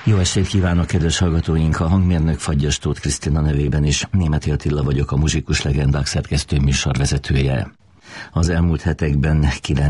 Jó estét kívánok, kedves hallgatóink! A hangmérnök Fagyas Tóth Krisztina nevében is Németi Attila vagyok, a Muzsikus Legendák szerkesztő műsorvezetője. Az elmúlt hetekben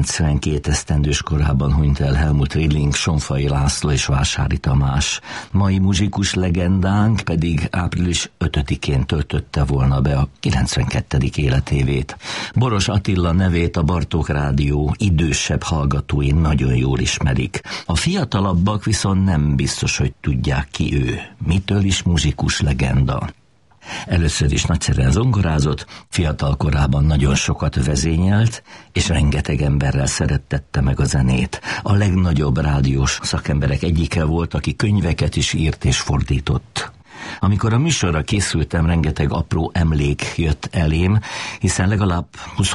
92 esztendős korában hunyt el Helmut Rilling, Sonfai László és Vásári Tamás. Mai muzsikus legendánk pedig április 5-én töltötte volna be a 92. életévét. Boros Attila nevét a Bartók Rádió idősebb hallgatói nagyon jól ismerik. A fiatalabbak viszont nem biztos, hogy tudják ki ő. Mitől is muzsikus legenda? Először is nagyszerűen zongorázott, fiatal korában nagyon sokat vezényelt, és rengeteg emberrel szerettette meg a zenét. A legnagyobb rádiós szakemberek egyike volt, aki könyveket is írt és fordított. Amikor a műsorra készültem, rengeteg apró emlék jött elém, hiszen legalább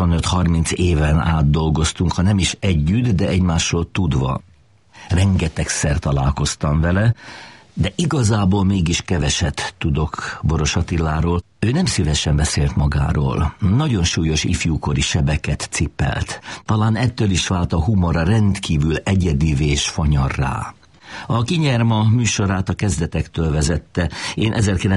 25-30 éven át dolgoztunk, ha nem is együtt, de egymásról tudva. Rengetegszer találkoztam vele, de igazából mégis keveset tudok Boros Attiláról. Ő nem szívesen beszélt magáról. Nagyon súlyos ifjúkori sebeket cipelt. Talán ettől is vált a humora rendkívül egyedivé és fanyarrá. A Kinyerma műsorát a kezdetektől vezette. Én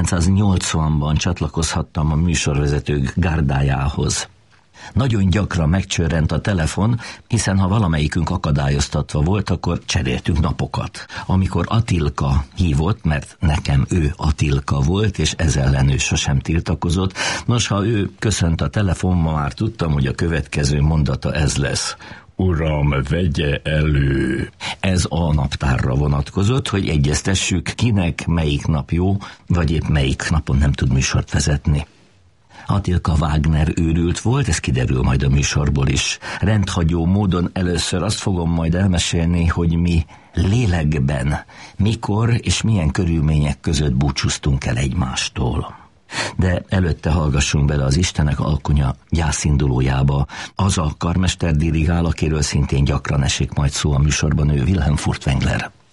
1980-ban csatlakozhattam a műsorvezetők gárdájához. Nagyon gyakran megcsörrent a telefon, hiszen ha valamelyikünk akadályoztatva volt, akkor cseréltünk napokat. Amikor Attilka hívott, mert nekem ő Attilka volt, és ez ellen ő sosem tiltakozott, nos, ha ő köszönt a telefonban, már tudtam, hogy a következő mondata ez lesz: Uram, vegye elő! Ez a naptárra vonatkozott, hogy egyeztessük, kinek melyik nap jó, vagy épp melyik napon nem tud műsort vezetni. Attilka Wagner őrült volt, ez kiderül majd a műsorból is. Rendhagyó módon először azt fogom majd elmesélni, hogy mi lélekben, mikor és milyen körülmények között búcsúztunk el egymástól. De előtte hallgassunk bele az Istenek alkonya gyászindulójába. Az a karmester dirigál, akiről szintén gyakran esik majd szó a műsorban, ő Wilhelm Furtwängler.